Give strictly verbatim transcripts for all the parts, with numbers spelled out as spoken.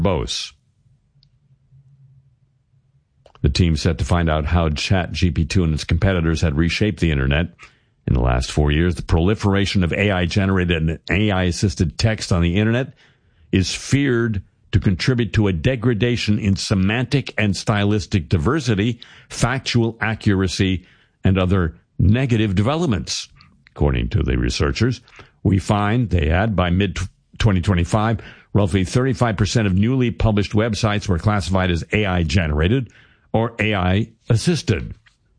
verbose. The team set to find out how ChatGPT two and its competitors had reshaped the internet. In the last four years, the proliferation of A I-generated and A I-assisted text on the internet is feared to contribute to a degradation in semantic and stylistic diversity, factual accuracy, and other negative developments. According to the researchers, we find, they add, by mid twenty twenty-five, roughly thirty-five percent of newly published websites were classified as A I-generated or A I-assisted.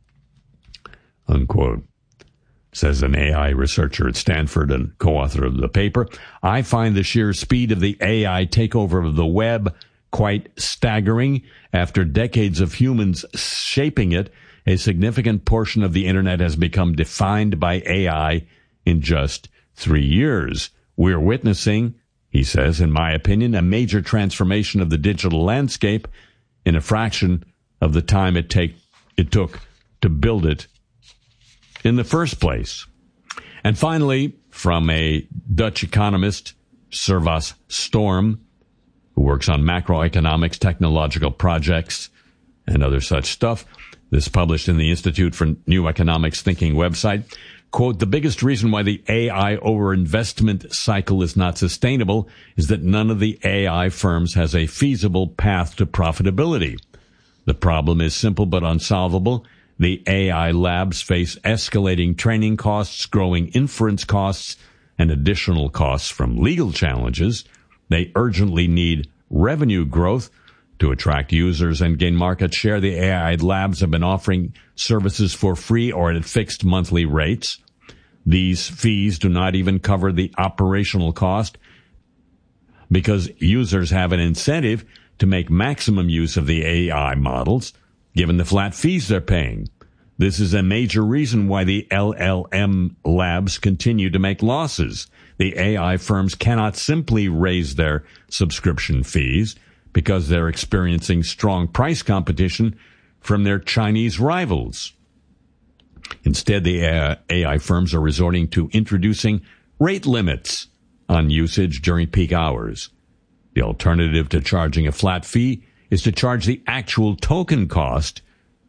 Unquote. Says an A I researcher at Stanford and co-author of the paper. I find the sheer speed of the A I takeover of the web quite staggering. After decades of humans shaping it, a significant portion of the internet has become defined by A I in just three years. We're witnessing, he says, in my opinion, a major transformation of the digital landscape in a fraction of the time it take it took to build it in the first place. And finally, from a Dutch economist, Servas Storm, who works on macroeconomics, technological projects, and other such stuff, this published in the Institute for New Economics Thinking website, quote, the biggest reason why the A I overinvestment cycle is not sustainable is that none of the A I firms has a feasible path to profitability. The problem is simple but unsolvable. The A I labs face escalating training costs, growing inference costs, and additional costs from legal challenges. They urgently need revenue growth to attract users and gain market share. The A I labs have been offering services for free or at fixed monthly rates. These fees do not even cover the operational cost because users have an incentive to make maximum use of the A I models, given the flat fees they're paying. This is a major reason why the L L M labs continue to make losses. The A I firms cannot simply raise their subscription fees because they're experiencing strong price competition from their Chinese rivals. Instead, the A I firms are resorting to introducing rate limits on usage during peak hours. The alternative to charging a flat fee is to charge the actual token cost.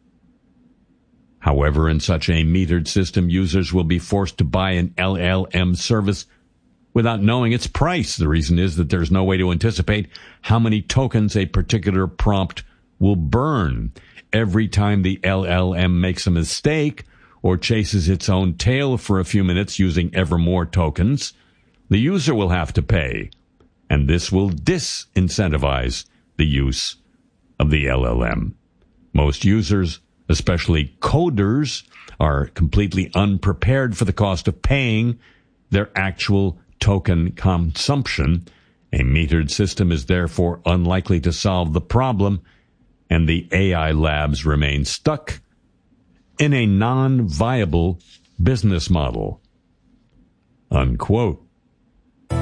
However, in such a metered system, users will be forced to buy an L L M service without knowing its price. The reason is that there's no way to anticipate how many tokens a particular prompt will burn. Every time the L L M makes a mistake or chases its own tail for a few minutes using ever more tokens, the user will have to pay, and this will disincentivize the use of the L L M. Most users, especially coders, are completely unprepared for the cost of paying their actual token consumption. A metered system is therefore unlikely to solve the problem, and the A I labs remain stuck in a non-viable business model. Unquote.